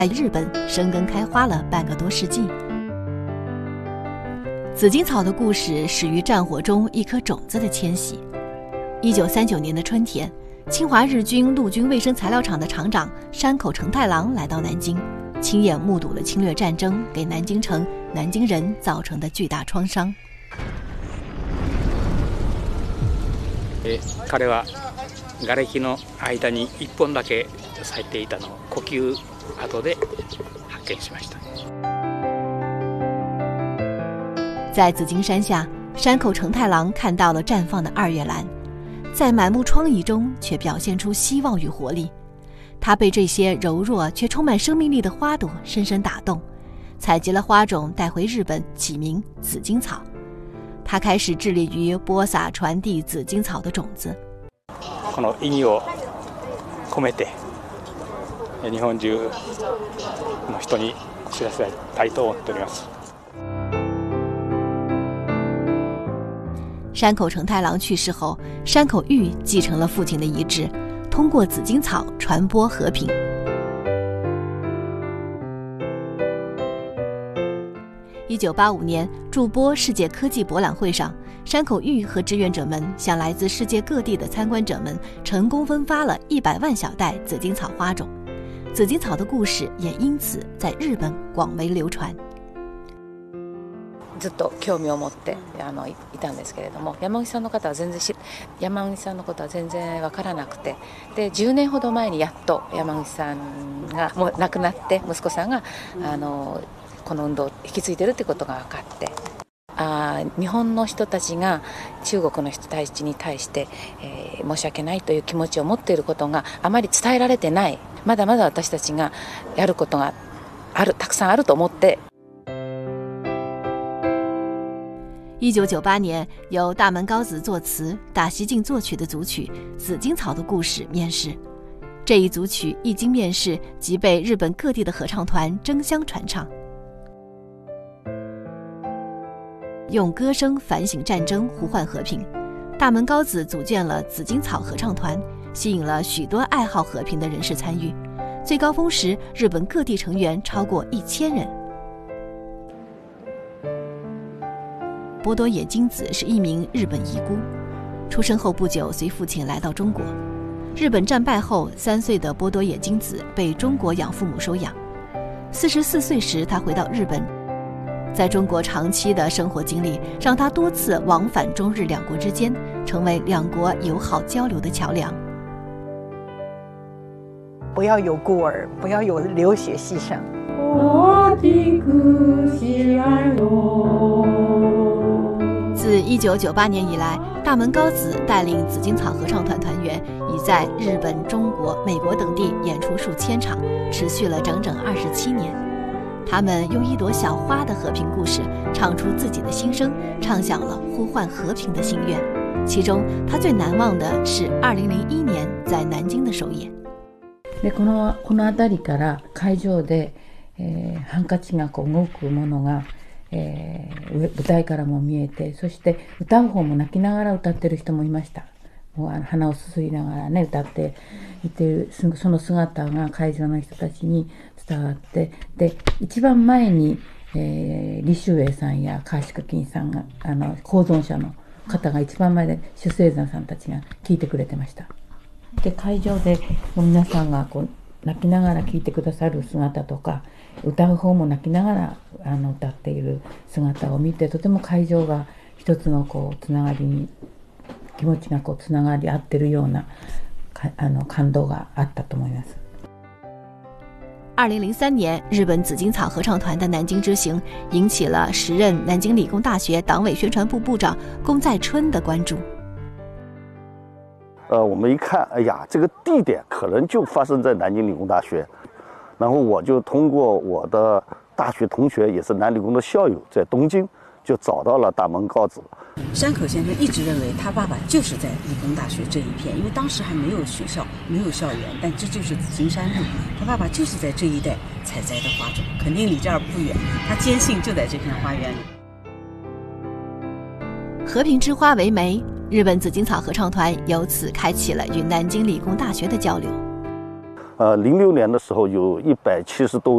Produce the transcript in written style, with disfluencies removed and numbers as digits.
在日本生根开花了半个多世纪。紫荆草的故事始于战火中一颗种子的迁徙。1939年的春天，侵华日军陆军卫生材料厂的厂长山口成太郎来到南京，亲眼目睹了侵略战争给南京城、南京人造成的巨大创伤。 彼は瓦礫の間に1本だけ咲いていたのを呼吸跡で発見しました。 在紫荆山下，山口成太郎看到了绽放的二月兰，在满目疮痍中却表现出希望与活力。他被这些柔弱却充满生命力的花朵深深打动，采集了花种带回日本，起名紫荆草。他开始致力于播撒传递紫荆草的种子。 この意義を込めて日本中の人に知らせたいと思っております。 山口成太郎去世后，山口玉继承了父亲的遗志，通过紫荆草传播和平。1985年驻波世界科技博览会上，山口玉和志愿者们向来自世界各地的参观者们成功分发了100万小袋紫荆草花种，紫荆草的故事也因此在日本广为流传。 ずっと興味を持っていたんですけれども、山口さんのことは全然分からなくて、で10年ほど前にやっと山口さんがもう亡くなって息子さんがこの運動を引き継いでるってことが分かって、日本の人たちが中国の人たちに対して、申し訳ないという気持ちを持っていることがあまり伝えられてない。まだまだ私たちがやることがたくさんあると思って。 1998年，由大门高子作词、大西进作曲的组曲《紫荆草的故事》面世。这一组曲一经面世，即被日本各地的合唱团争相传唱，用歌声反省战争、呼唤和平。大门高子组建了紫荆草合唱团，吸引了许多爱好和平的人士参与。最高峰时，日本各地成员超过1000人。波多野金子是一名日本遗孤，出生后不久随父亲来到中国。日本战败后，3岁的波多野金子被中国养父母收养。44岁时，他回到日本，在中国长期的生活经历让他多次往返中日两国之间，成为两国友好交流的桥梁。 不要有孤儿，不要有流血牺牲。 自1998年以来，大门高子带领紫荆草合唱团团员已在日本、中国、美国等地演出数千场，持续了整整27年。他们用一朵小花的和平故事，唱出自己的心声，唱响了呼唤和平的心愿。其中，他最难忘的是2001年在南京的首演。 でこの辺りから会場で、ハンカチが動くものが舞台からも見えて、そして歌う方も泣きながら歌ってる人もいました。もう鼻をすすりながらね歌っていてる、その姿が会場の人たちに伝わって、で一番前に、李秀英さんや川鹿金さんが公存者の方が一番前で主聖山さんたちが聴いてくれてました。で会場で皆さんがこう泣きながら聴いてくださる姿とか、歌う方も泣きながら歌っている姿を見て、とても会場が一つのこうつながりに、気持ちがこうつながり合ってるような感動があったと思います。 2003年，日本紫荆草合唱团的南京之行引起了时任南京理工大学党委宣传部部长宫在春的关注。 我们一看，哎呀，这个地点可能就发生在南京理工大学，然后我就通过我的大学同学，也是南理工的校友，在东京就找到了大门高子。 山口先生一直认为他爸爸就是在理工大学这一片，因为当时还没有学校，没有校园，但这就是紫荆山路，他爸爸就是在这一带采摘的花种，肯定离这儿不远，他坚信就在这片花园里。 和平之花为媒，日本紫荆草合唱团由此开启了与南京理工大学的交流。 06年的时候有170多